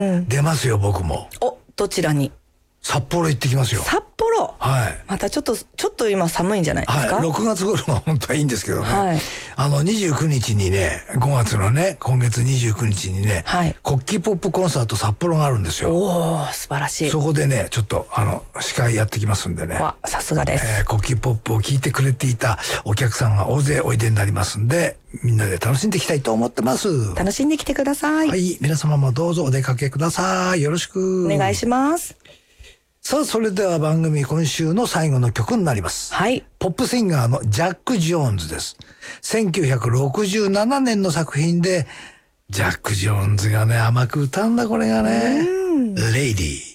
出ますよ、僕も。 お、どちらに？ 札幌行ってきますよ。 札幌。 はい。 またちょっと今寒いんじゃないですか？ はい。6月頃は本当はいいんですけどね。 はい。 29日にね、5月のね、今月29日にね、 はい。 国旗ポップコンサート札幌があるんですよ。 おー、素晴らしい。 そこでね、ちょっと、司会やってきますんでね。 わ、さすがです。 国旗ポップを聞いてくれていたお客さんが大勢おいでになりますんで、みんなで楽しんでいきたいと思ってます。 楽しんできてください。 はい。皆様もどうぞお出かけください。よろしく。 お願いします。 さあ、それでは番組今週の最後の曲になります。 はい。 ポップシンガーのジャック・ジョーンズです。1967年の作品で、ジャック・ジョーンズがね、甘く歌うんだ、これがね。レイディー。